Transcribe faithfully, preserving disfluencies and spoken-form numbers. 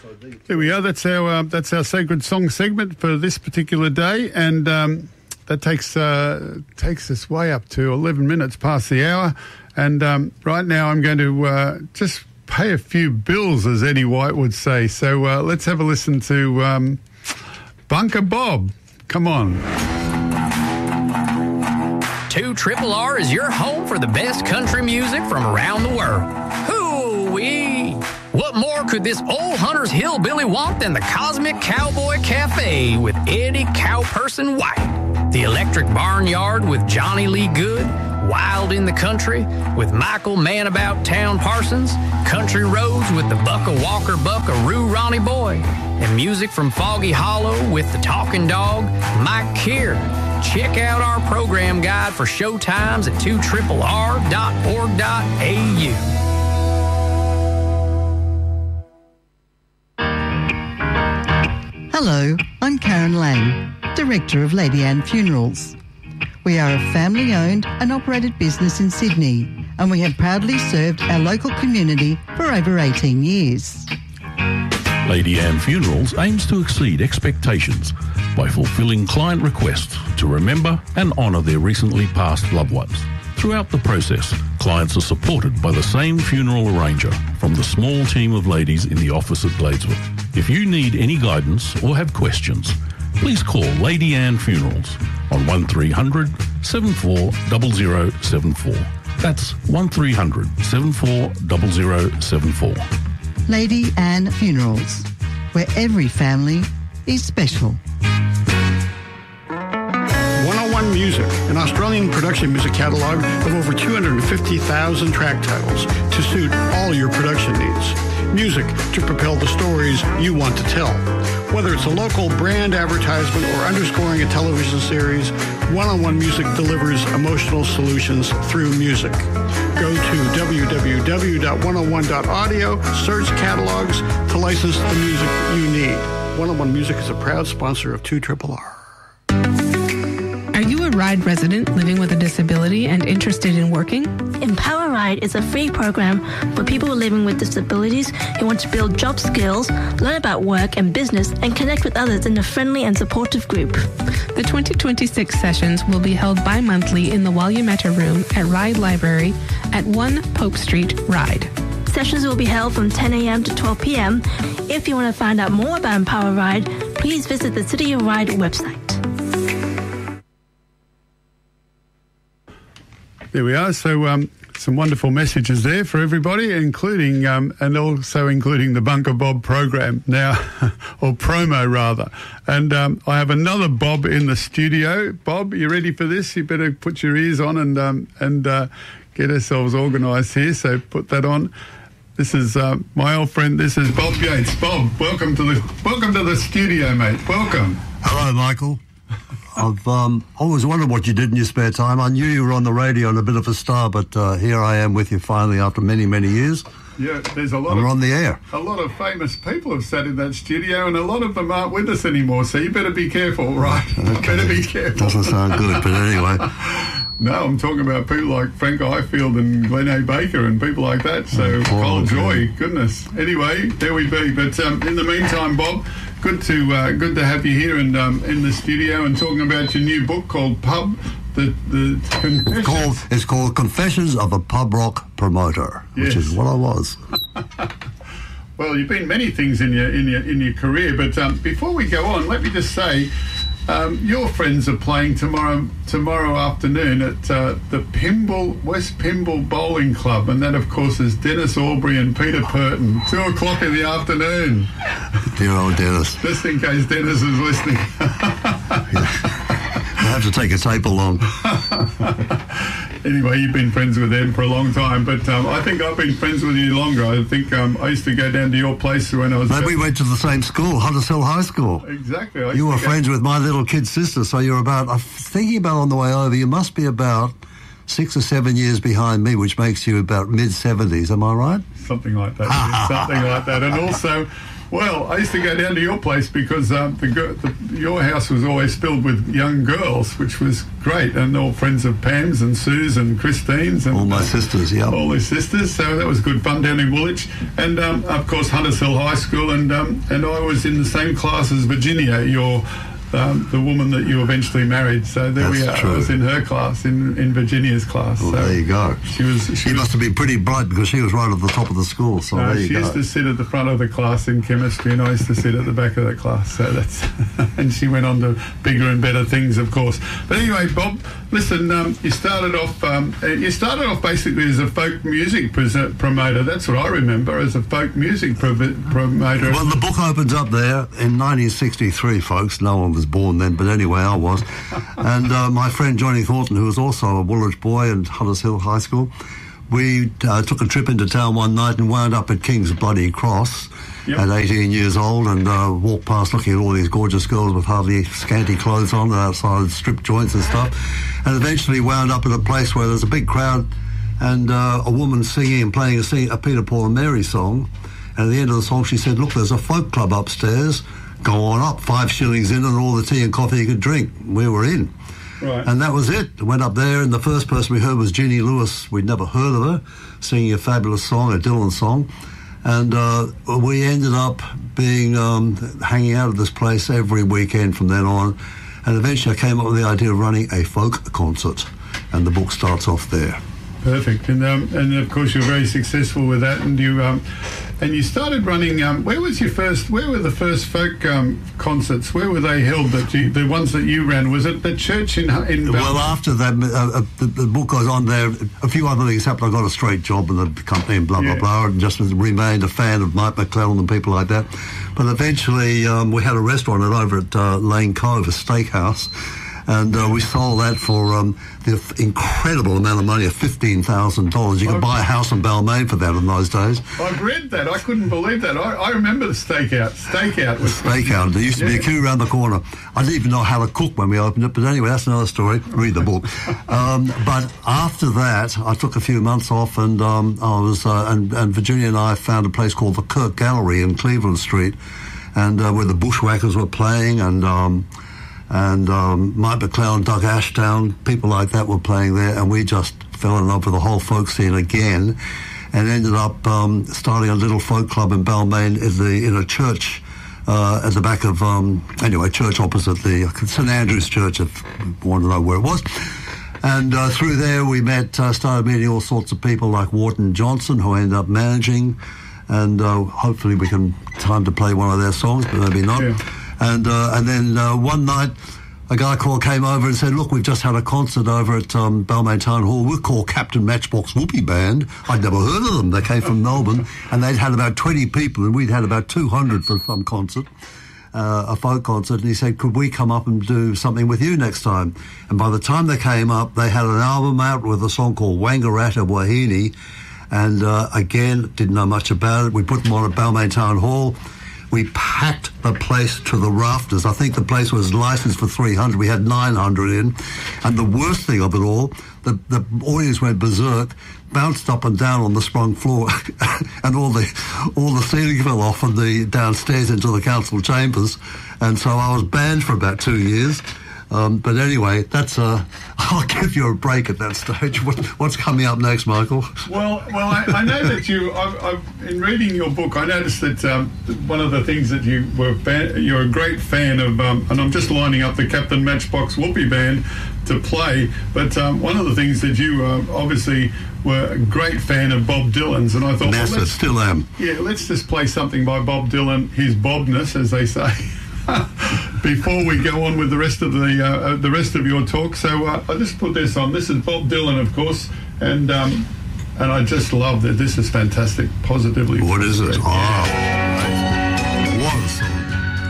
There we are. That's our uh, that's our sacred song segment for this particular day, and um, that takes uh, takes us way up to eleven minutes past the hour. And um, right now, I'm going to uh, just pay a few bills, as Eddie White would say. So uh, let's have a listen to um, Bunker Bob. Come on. two Triple R is your home for the best country music from around the world. Hoo-wee! What more could this old Hunter's Hillbilly want than the Cosmic Cowboy Cafe with Eddie Cowperson White? The Electric Barnyard with Johnny Lee Good? Wild in the Country with Michael Man About Town Parsons? Country Roads with the Bucka Walker Buckaroo Ronnie Boy? And music from Foggy Hollow with the Talking Dog, Mike Keir? Check out our program guide for show times at two R R dot org dot A U. Hello, I'm Karen Lang, Director of Lady Anne Funerals. We are a family-owned and operated business in Sydney, and we have proudly served our local community for over eighteen years. Lady Anne Funerals aims to exceed expectations by fulfilling client requests to remember and honour their recently passed loved ones. Throughout the process, clients are supported by the same funeral arranger from the small team of ladies in the office at Gladesworth. If you need any guidance or have questions, please call Lady Anne Funerals on one three hundred, seven four zero zero seven four. That's one three hundred, seven four zero zero seven four. Lady Anne Funerals, where every family is special. one oh one Music, an Australian production music catalogue of over two hundred fifty thousand track titles to suit all your production needs. Music to propel the stories you want to tell. Whether it's a local brand advertisement or underscoring a television series, one oh one Music delivers emotional solutions through music. Go to w w w dot one oh one dot audio, search catalogs to license the music you need. one oh one Music is a proud sponsor of two R R. Are you a RIDE resident living with a disability and interested in working? Empower Ride is a free program for people living with disabilities who want to build job skills, learn about work and business, and connect with others in a friendly and supportive group. The twenty twenty-six sessions will be held bi-monthly in the Wayumata Room at Ride Library at one Pope Street, Ride. Sessions will be held from ten a.m. to twelve p.m. If you want to find out more about Empower Ride, please visit the City of Ride website. There we are. So um, some wonderful messages there for everybody, including um, and also including the Bunker Bob program now, or promo rather. And um, I have another Bob in the studio. Bob, you ready for this? You better put your ears on and um, and uh, get ourselves organised here. So put that on. This is uh, my old friend. This is Bob Yates. Bob, welcome to the welcome to the studio, mate. Welcome. Hello, Michael. I've um, always wondered what you did in your spare time. I knew you were on the radio and a bit of a star, but uh, here I am with you finally after many, many years. Yeah, there's a lot and of... we're on the air. A lot of famous people have sat in that studio, and a lot of them aren't with us anymore, so you better be careful, right? Okay. Better be careful. Doesn't sound good, but anyway. No, I'm talking about people like Frank Ifield and Glenn A. Baker and people like that, so oh, Cole okay. Joy, goodness. Anyway, there we be. But um, in the meantime, Bob... Good to uh, good to have you here and um, in the studio and talking about your new book called Pub, the the Confessions. It's called, it's called Confessions of a Pub Rock Promoter, which Yes. is what I was. Well, you've been many things in your in your in your career, but um, before we go on, let me just say, um, your friends are playing tomorrow tomorrow afternoon at uh, the Pymble West Pymble Bowling Club, and that of course is Dennis Aubrey and Peter Purton. Two o'clock in the afternoon. Dear old Dennis. Just in case Dennis is listening. I have to take a tape along. Anyway, you've been friends with them for a long time, but um, I think I've been friends with you longer. I think um, I used to go down to your place when I was... Mate, we went to the same school, Hunters Hill High School. Exactly. I used You were to go- friends with my little kid sister, so you're about, I'm thinking about on the way over, you must be about six or seven years behind me, which makes you about mid-seventies, am I right? Something like that. Something like that. And also, well, I used to go down to your place because um, the, the, your house was always filled with young girls, which was great, and all friends of Pam's and Sue's and Christine's. And all my sisters, yeah. All his sisters, so that was good fun down in Woolwich. And, um, of course, Hunters Hill High School, and um, and I was in the same class as Virginia, your... Um, the woman that you eventually married. So there That's we are. True. I was in her class, in, in Virginia's class. Well, so there you go. She was. She, she was, must have been pretty bright because she was right at the top of the school. So uh, there you she go. used to sit at the front of the class in chemistry, and I used to sit at the back of the class. So that's. And she went on to bigger and better things, of course. But anyway, Bob, listen. Um, you started off. Um, you started off basically as a folk music pres- promoter. That's what I remember, as a folk music pro- promoter. Well, the book opens up there in nineteen sixty-three, folks. No one was born then, but anyway, I was. And uh, my friend Johnny Thornton, who was also a Woolwich boy at Hunters Hill High School, we uh, took a trip into town one night and wound up at King's Bloody Cross yep. at eighteen years old, and uh, walked past looking at all these gorgeous girls with hardly scanty clothes on outside strip joints and stuff, and eventually wound up at a place where there's a big crowd and uh, a woman singing and playing a, sing- a Peter, Paul and Mary song. And at the end of the song she said, look, there's a folk club upstairs. Go on up, five shillings in and all the tea and coffee you could drink. We were in. Right. And that was it. Went up there, and the first person we heard was Ginny Lewis. We'd never heard of her, singing a fabulous song, a Dylan song. And uh, we ended up being um, hanging out at this place every weekend from then on. And eventually I came up with the idea of running a folk concert. And the book starts off there. Perfect. And um, and of course you're very successful with that, and you um, and you started running. Um, where was your first? Where were the first folk um, concerts? Where were they held? That you, the ones that you ran, was it the church in in? Well, after that, uh, uh, the, the book goes on there. A few other things happened. I got a straight job in the company and blah blah yeah. blah, and just remained a fan of Mike McClellan and people like that. But eventually, um, we had a restaurant over at uh, Lane Cove, a steakhouse. And uh, we sold that for um, the incredible amount of money of fifteen thousand dollars. You could buy a house in Balmain for that in those days. I've read that. I couldn't believe that. I, I remember the stakeout. Stakeout was... Stakeout. There used to yeah. be a queue around the corner. I didn't even know how to cook when we opened it. But anyway, that's another story. Read the book. um, but after that, I took a few months off, and um, I was uh, and, and Virginia and I found a place called the Kirk Gallery in Cleveland Street, and uh, where the Bushwhackers were playing, and... Um, and um, Mike McClellan, Doug Ashdown, people like that were playing there, and we just fell in love with the whole folk scene again, and ended up um, starting a little folk club in Balmain in, the, in a church uh, at the back of, um, anyway, church opposite the St Andrew's Church, if you want to know where it was. And uh, through there we met, uh, started meeting all sorts of people like Wharton Johnson, who ended up managing, and uh, hopefully we can time to play one of their songs, but maybe not. Yeah. And uh, and then uh, one night, a guy called came over and said, look, we've just had a concert over at um, Balmain Town Hall. We're called Captain Matchbox Whoopee Band. I'd never heard of them. They came from Melbourne, and they'd had about twenty people, and we'd had about two hundred for some concert, uh, a folk concert. And he said, could we come up and do something with you next time? And by the time they came up, they had an album out with a song called Wangaratta Wahine. And uh, again, didn't know much about it. We put them on at Balmain Town Hall. We packed the place to the rafters. I think the place was licensed for three hundred. We had nine hundred in. And the worst thing of it all, the, the audience went berserk, bounced up and down on the sprung floor, and all the all the ceiling fell off and the downstairs into the council chambers. And so I was banned for about two years. Um, but anyway, that's uh, I'll give you a break at that stage. What, what's coming up next, Michael? Well, well, I, I know that you. I've, I've, in reading your book, I noticed that um, one of the things that you were fan, you're a great fan of, um, and I'm just lining up the Captain Matchbox Whoopee Band to play. But um, one of the things that you uh, obviously were a great fan of Bob Dylan's, and I thought, Massive, well, still am. Yeah, let's just play something by Bob Dylan, his Bobness, as they say. Before we go on with the rest of the uh, the rest of your talk, so uh, I just put this on. This is Bob Dylan, of course, and um, and I just love that. This is fantastic. Positively. What is it? Yeah. Oh, what a song.